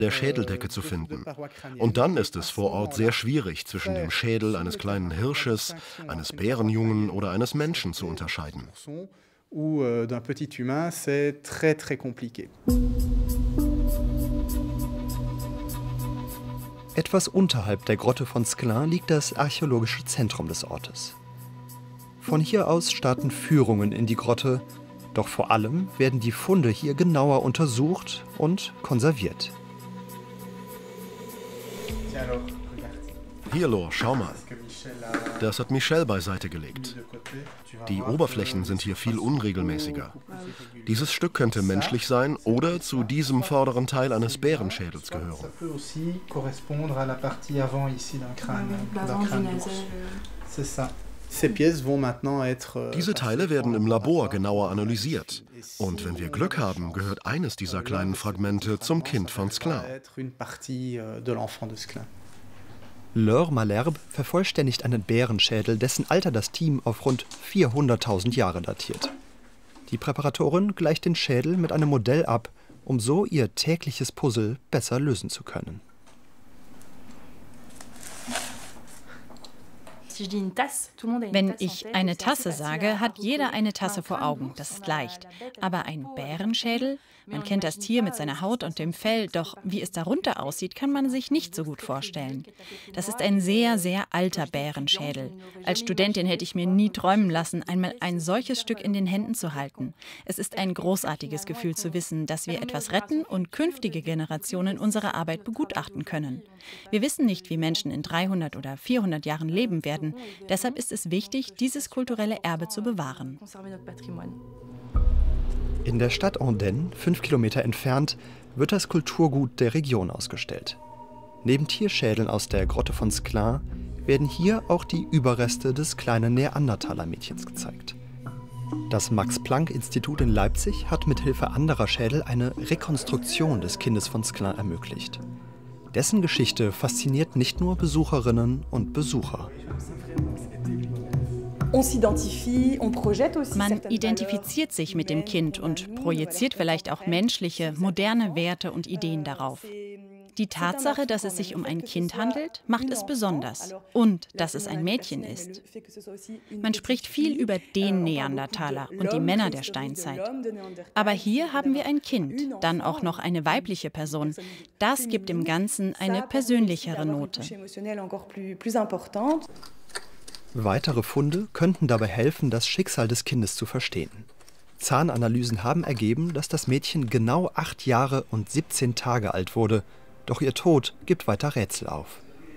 der Schädeldecke zu finden. Und dann ist es vor Ort sehr schwierig, zwischen dem Schädel eines kleinen Hirsches, eines Bärenjungen oder eines Menschen zu unterscheiden. Etwas unterhalb der Grotte von Sclin liegt das archäologische Zentrum des Ortes. Von hier aus starten Führungen in die Grotte, doch vor allem werden die Funde hier genauer untersucht und konserviert. Hier, Lor, schau mal. Das hat Michel beiseite gelegt. Die Oberflächen sind hier viel unregelmäßiger. Dieses Stück könnte menschlich sein oder zu diesem vorderen Teil eines Bärenschädels gehören. Diese Teile werden im Labor genauer analysiert. Und wenn wir Glück haben, gehört eines dieser kleinen Fragmente zum Kind von Sclin. Laure Malherbe vervollständigt einen Bärenschädel, dessen Alter das Team auf rund 400.000 Jahre datiert. Die Präparatorin gleicht den Schädel mit einem Modell ab, um so ihr tägliches Puzzle besser lösen zu können. Wenn ich eine Tasse sage, hat jeder eine Tasse vor Augen, das ist leicht. Aber ein Bärenschädel? Man kennt das Tier mit seiner Haut und dem Fell, doch wie es darunter aussieht, kann man sich nicht so gut vorstellen. Das ist ein sehr, sehr alter Bärenschädel. Als Studentin hätte ich mir nie träumen lassen, einmal ein solches Stück in den Händen zu halten. Es ist ein großartiges Gefühl zu wissen, dass wir etwas retten und künftige Generationen unsere Arbeit begutachten können. Wir wissen nicht, wie Menschen in 300 oder 400 Jahren leben werden. Deshalb ist es wichtig, dieses kulturelle Erbe zu bewahren. In der Stadt Andenne, 5 Kilometer entfernt, wird das Kulturgut der Region ausgestellt. Neben Tierschädeln aus der Grotte von Sclin werden hier auch die Überreste des kleinen Neandertaler-Mädchens gezeigt. Das Max-Planck-Institut in Leipzig hat mithilfe anderer Schädel eine Rekonstruktion des Kindes von Sclin ermöglicht. Dessen Geschichte fasziniert nicht nur Besucherinnen und Besucher. Man identifiziert sich mit dem Kind und projiziert vielleicht auch menschliche, moderne Werte und Ideen darauf. Die Tatsache, dass es sich um ein Kind handelt, macht es besonders. Und dass es ein Mädchen ist. Man spricht viel über den Neandertaler und die Männer der Steinzeit. Aber hier haben wir ein Kind, dann auch noch eine weibliche Person. Das gibt dem Ganzen eine persönlichere Note. Weitere Funde könnten dabei helfen, das Schicksal des Kindes zu verstehen. Zahnanalysen haben ergeben, dass das Mädchen genau 8 Jahre und 17 Tage alt wurde. Doch ihr Tod gibt weiter Rätsel auf.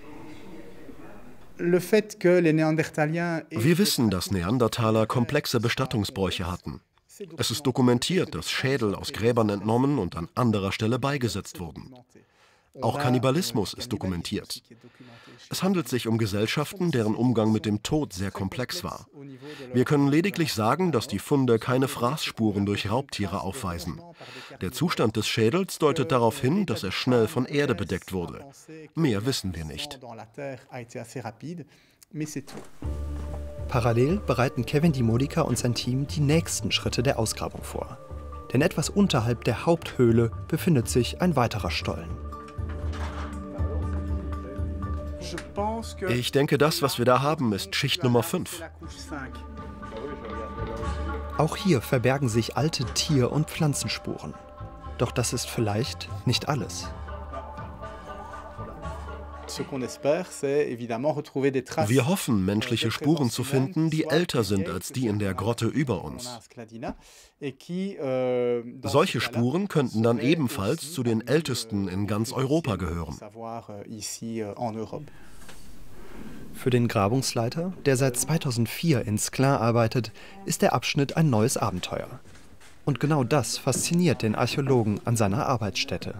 Wir wissen, dass Neandertaler komplexe Bestattungsbräuche hatten. Es ist dokumentiert, dass Schädel aus Gräbern entnommen und an anderer Stelle beigesetzt wurden. Auch Kannibalismus ist dokumentiert. Es handelt sich um Gesellschaften, deren Umgang mit dem Tod sehr komplex war. Wir können lediglich sagen, dass die Funde keine Fraßspuren durch Raubtiere aufweisen. Der Zustand des Schädels deutet darauf hin, dass er schnell von Erde bedeckt wurde. Mehr wissen wir nicht. Parallel bereiten Kevin Dimodica und sein Team die nächsten Schritte der Ausgrabung vor. Denn etwas unterhalb der Haupthöhle befindet sich ein weiterer Stollen. Ich denke, das, was wir da haben, ist Schicht Nummer 5. Auch hier verbergen sich alte Tier- und Pflanzenspuren. Doch das ist vielleicht nicht alles. Wir hoffen, menschliche Spuren zu finden, die älter sind als die in der Grotte über uns. Solche Spuren könnten dann ebenfalls zu den ältesten in ganz Europa gehören. Für den Grabungsleiter, der seit 2004 in Sclin arbeitet, ist der Abschnitt ein neues Abenteuer. Und genau das fasziniert den Archäologen an seiner Arbeitsstätte.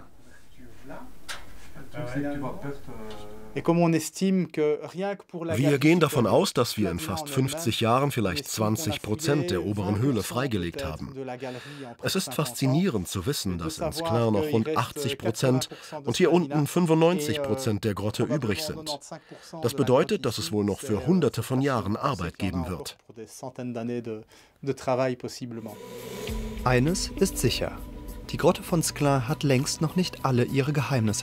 Wir gehen davon aus, dass wir in fast 50 Jahren vielleicht 20% der oberen Höhle freigelegt haben. Es ist faszinierend zu wissen, dass in Sclin noch rund 80% und hier unten 95% der Grotte übrig sind. Das bedeutet, dass es wohl noch für Hunderte von Jahren Arbeit geben wird. Eines ist sicher: Die Grotte von Sclin hat längst noch nicht alle ihre Geheimnisse